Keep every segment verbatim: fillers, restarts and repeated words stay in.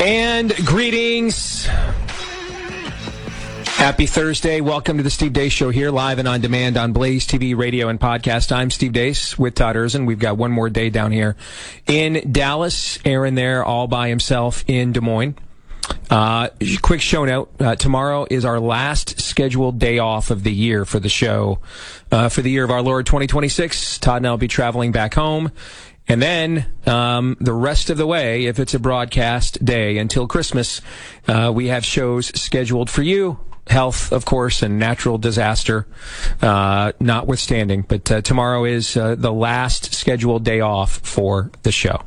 And greetings. Happy Thursday. Welcome to the Steve Deace Show here, live and on demand on Blaze T V, radio, and podcast. I'm Steve Deace with Todd Erzin. We've got one more day down here in Dallas. Aaron there all by himself in Des Moines. Uh, quick show note. Uh, tomorrow is our last scheduled day off of the year for the show. Uh, for the year of our Lord twenty twenty-six, Todd and I will be traveling back home. And then um, the rest of the way, if it's a broadcast day until Christmas, uh, we have shows scheduled for you. Health, of course, and natural disaster uh, notwithstanding. But uh, tomorrow is uh, the last scheduled day off for the show.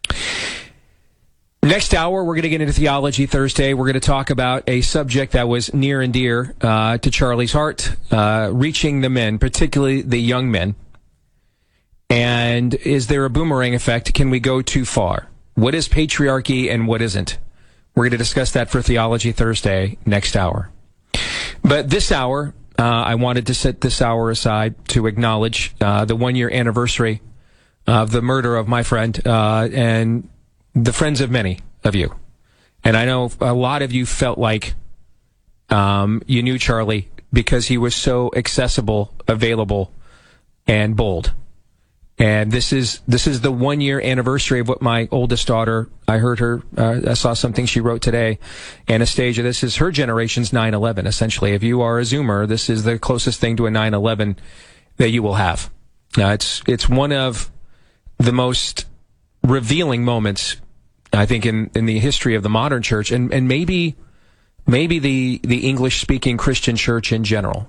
Next hour, we're going to get into Theology Thursday. We're going to talk about a subject that was near and dear uh, to Charlie's heart, uh, reaching the men, particularly the young men. And is there a boomerang effect? Can we go too far? What is patriarchy and what isn't? We're going to discuss that for Theology Thursday next hour. But this hour, uh, I wanted to set this hour aside to acknowledge uh, the one-year anniversary of the murder of my friend uh, and the friends of many of you. And I know a lot of you felt like um, you knew Charlie because he was so accessible, available, and bold. And this is this is the one year anniversary of what my oldest daughter, I heard her, uh, I saw something she wrote today, Anastasia, this is her generation's nine eleven, essentially. If you are a Zoomer, this is the closest thing to a nine eleven that you will have. Uh, it's it's one of the most revealing moments, I think, in, in the history of the modern church, and, and maybe maybe the, the English-speaking Christian church in general.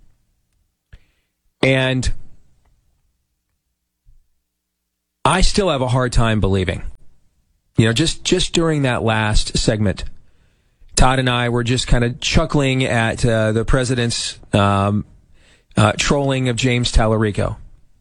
And I still have a hard time believing. You know, just, just during that last segment, Todd and I were just kind of chuckling at uh, the president's um, uh, trolling of James Tallarico.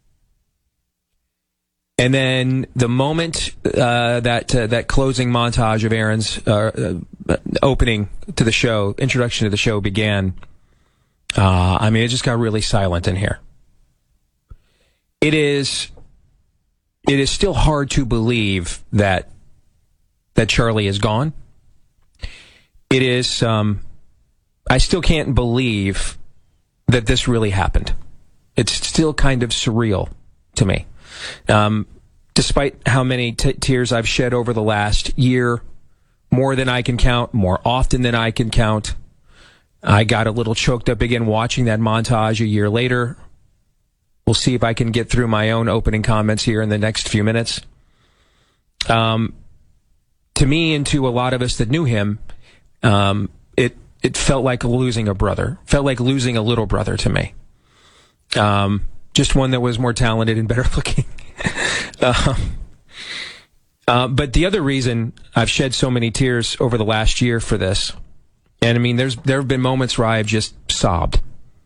And then the moment uh, that uh, that closing montage of Aaron's uh, uh, opening to the show, introduction to the show began, uh, I mean, it just got really silent in here. It is... It is still hard to believe that that Charlie is gone. It is, um, I still can't believe that this really happened. It's still kind of surreal to me. Um, despite how many t- tears I've shed over the last year, more than I can count, more often than I can count, I got a little choked up again watching that montage a year later. We'll see if I can get through my own opening comments here in the next few minutes. Um, to me and to a lot of us that knew him, um, it it felt like losing a brother. Felt like losing a little brother to me. Um, just one that was more talented and better looking. uh, uh, but the other reason I've shed so many tears over the last year for this, and I mean, there's there have been moments where I've just sobbed.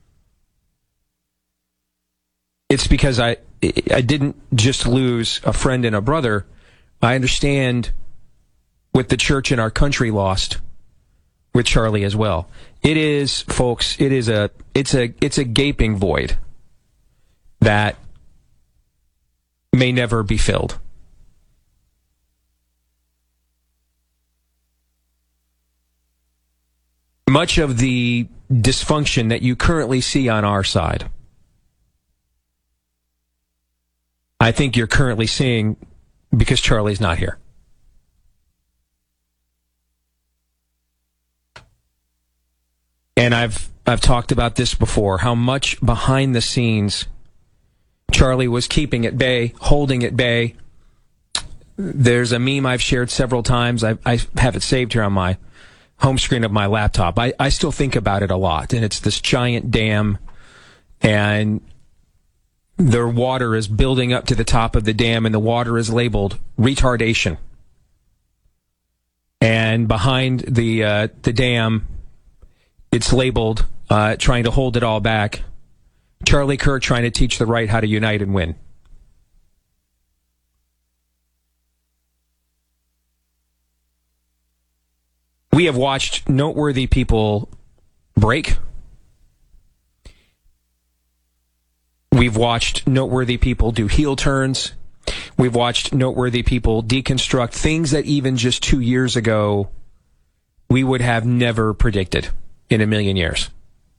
It's because I I didn't just lose a friend and a brother. I understand what the church in our country lost with Charlie as well. It is, folks, it is a it's a it's a gaping void that may never be filled. Much of the dysfunction that you currently see on our side, I think you're currently seeing because Charlie's not here. And I've I've talked about this before, how much behind the scenes Charlie was keeping at bay, holding at bay. There's a meme I've shared several times. I, I have it saved here on my home screen of my laptop. I, I still think about it a lot, and it's this giant dam, and the water is building up to the top of the dam, and the water is labeled retardation. And behind the uh, the dam, it's labeled, uh, trying to hold it all back, Charlie Kirk trying to teach the right how to unite and win. We have watched noteworthy people break. We've watched noteworthy people do heel turns. We've watched noteworthy people deconstruct things that even just two years ago we would have never predicted in a million years.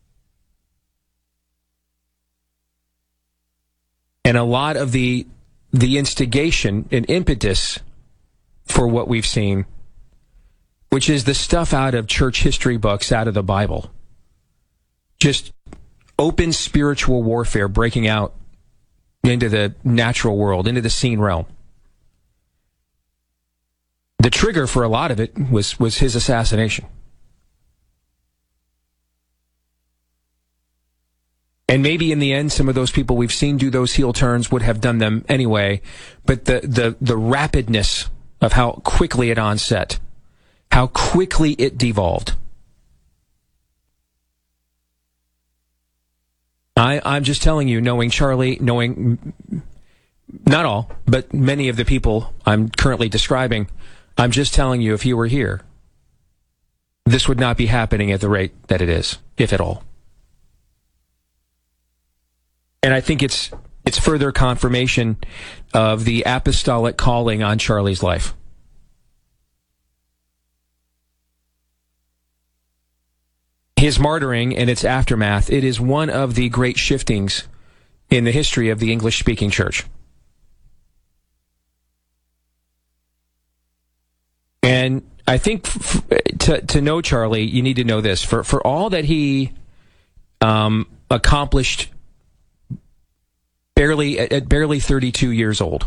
And a lot of the the instigation and impetus for what we've seen, which is the stuff out of church history books, out of the Bible, just open spiritual warfare breaking out into the natural world, into the seen realm. The trigger for a lot of it was, was his assassination. And maybe in the end, some of those people we've seen do those heel turns would have done them anyway. But the, the, the rapidness of how quickly it onset, how quickly it devolved. I, I'm just telling you, knowing Charlie, knowing not all, but many of the people I'm currently describing, I'm just telling you, if he were here, this would not be happening at the rate that it is, if at all. And I think it's it's further confirmation of the apostolic calling on Charlie's life. His martyring and its aftermath, it is one of the great shiftings in the history of the English-speaking church. And I think f- to to know Charlie, you need to know this. For, for all that he um, accomplished barely at barely thirty-two years old,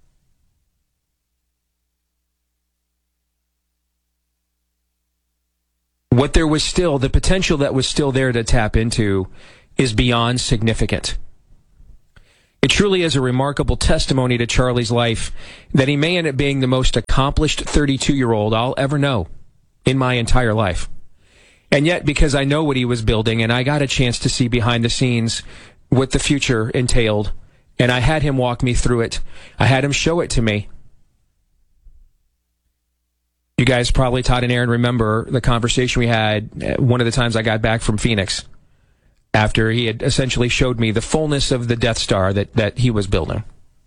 what there was still, the potential that was still there to tap into is beyond significant. It truly is a remarkable testimony to Charlie's life that he may end up being the most accomplished thirty-two-year-old I'll ever know in my entire life. And yet, because I know what he was building and I got a chance to see behind the scenes what the future entailed, and I had him walk me through it, I had him show it to me. You guys probably, Todd and Aaron, remember the conversation we had one of the times I got back from Phoenix, after he had essentially showed me the fullness of the Death Star that, that he was building.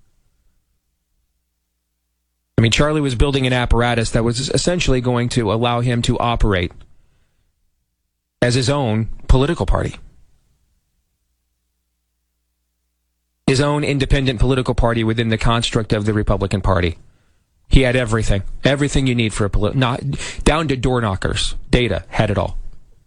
I mean, Charlie was building an apparatus that was essentially going to allow him to operate as his own political party. His own independent political party within the construct of the Republican Party. He had everything. Everything you need for a political... Not, down to door knockers. Data had it all.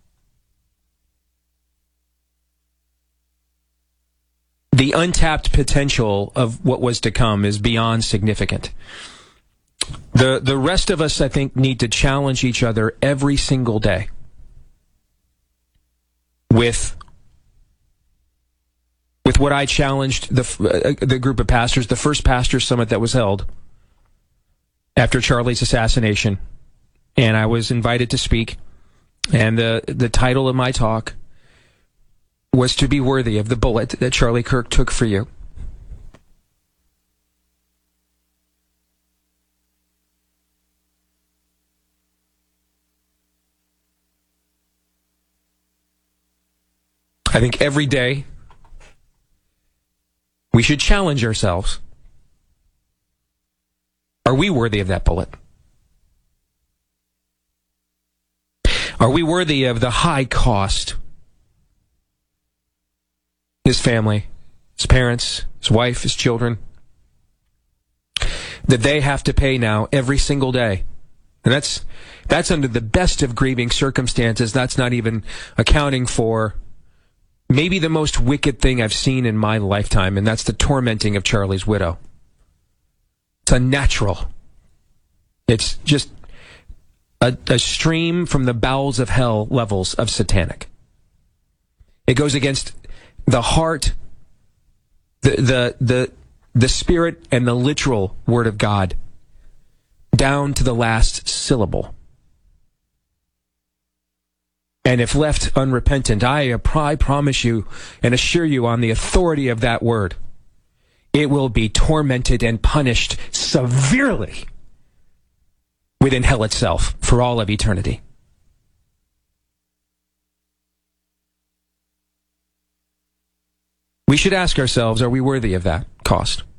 The untapped potential of what was to come is beyond significant. The the rest of us, I think, need to challenge each other every single day with with what I challenged the uh, the group of pastors, the first pastor summit that was held after Charlie's assassination, and I was invited to speak, and the the title of my talk was to be worthy of the bullet that Charlie Kirk took for you. I think every day we should challenge ourselves. Are we worthy of that bullet? Are we worthy of the high cost his family, his parents, his wife, his children, that they have to pay now every single day? And that's that's under the best of grieving circumstances. That's not even accounting for maybe the most wicked thing I've seen in my lifetime, and that's the tormenting of Charlie's widow. It's unnatural. It's just a, a stream from the bowels of hell levels of satanic. It goes against the heart, the the the the spirit, and the literal word of God, down to the last syllable. And if left unrepentant, I, I promise you and assure you on the authority of that word, it will be tormented and punished severely within hell itself for all of eternity. We should ask ourselves, are we worthy of that cost?